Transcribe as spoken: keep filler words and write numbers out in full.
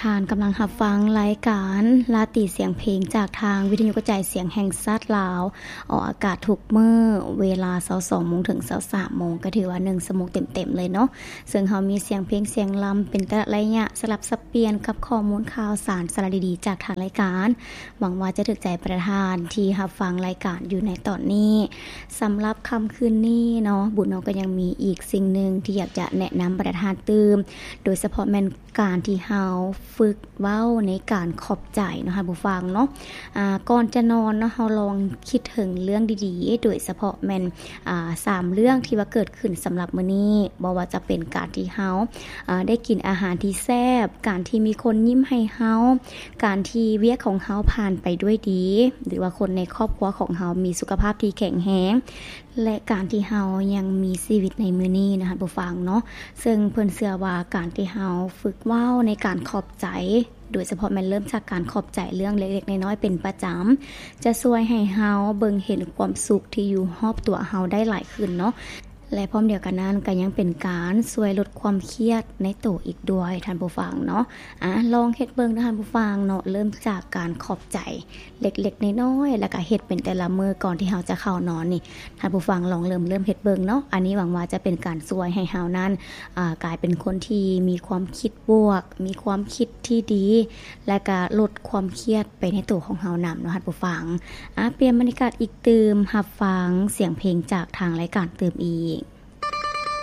านกำลังรับฟังรายการลาตรีเสียงเพลงจากทางวิทยุกระจายเสียงแห่งชาติลาวออกอากาศทุกมื้อเวลา ยี่สิบสองโมง ถึง ยี่สิบสามโมง ก็ถือว่าหนึ่งชั่วโมงเต็มๆเลยเนาะซึ่งเฮามีเสียงเพลงเสียงลำเป็นแต่ละระยะสลับสับเปลี่ยนกับข้อมูลข่าวสารสาระดีๆจากทางรายการหวังว่าจะถูกใจประธานที่รับฟังรายการอยู่ในตอนนี้สำหรับค่ำคืนนี้เนาะบุญเนาะก็ยังมีอีกสิ่งหนึ่งที่อยากจะแนะนำประธานตื่มโดยเฉพาะแม่นการที่เฮาฝึกเว้าในการขอบใจนะคะผู้ฟังเนาะอ่าก่อนจะนอนเนาะเฮาลองคิดถึงเรื่องดีๆโดยเฉพาะแม่นอ่าสามเรื่องที่ว่าเกิดขึ้นสำหรับมื้อนี้บ่ว่าจะเป็นการที่เฮาอ่าได้กินอาหารที่แซ่บการที่มีคนยิ้มให้เฮาการที่เวียกของเฮาผ่านไปด้วยดีหรือว่าคนในครอบครัวของเฮามีสุขภาพที่แข็งแรงและการที่เฮายังมีชีวิตในมื้อนี้นะคะผู้ฟังเนาะซึ่งเพิ่นเชื่อว่าการที่เฮาฝึกเว้าในการขอบใจโดยเฉพาะมันเริ่มจากการขอบใจเรื่องเล็กๆน้อยๆเป็นประจำจะช่วยให้เฮาเบิ่งเห็นความสุขที่อยู่รอบตัวเฮาได้หลายขึ้นเนาะและพร้อมเดียวกันนั้นก็ยังเป็นการช่วยลดความเครียดในตัวอีกด้วยท่านผู้ฟังเนาะอ่ะลองเฮ็ดเบิ่งท่านผู้ฟังเนาะเริ่มจากการขอบใจเล็กๆน้อยๆแล้วก็เฮ็ดเป็นแต่ละมื้อก่อนที่เฮาจะเข้านอนนี่ท่านผู้ฟังลองเริ่มเริ่มเฮ็ดเบิ่งเนาะอันนี้หวังว่าจะเป็นการช่วยให้เฮานั้นอ่ากลายเป็นคนที่มีความคิดบวกมีความคิดที่ดีและก็ลดความเครียดไปในตัวของเฮานำเนาะท่านผู้ฟังอ่ะเปลี่ยนบรรยากาศอีกตื่มรับฟังเสียงเพลงจากทางรายการตื่มอีก